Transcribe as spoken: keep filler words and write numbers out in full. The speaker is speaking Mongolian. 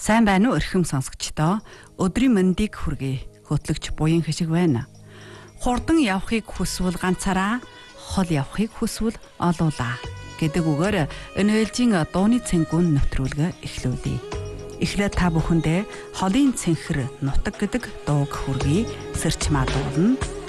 Сайн байна уу эрхэм сонсогчдоо? Өдрийн мэндийг хүргэе. Хөтлөгч буян хишиг байна. Хурдан явахыг хүсвэл ганцаараа, хол явахыг хүсвэл олуулаа гэдэг үгээр энэ ээлжийн дууны цэнгүүн нэвтрүүлгээ эхлүүлье. Эхлээд та бүхэндээ холын цэнхэр нутаг гэдэг дууг хүргэе. Сэрч мадуулна.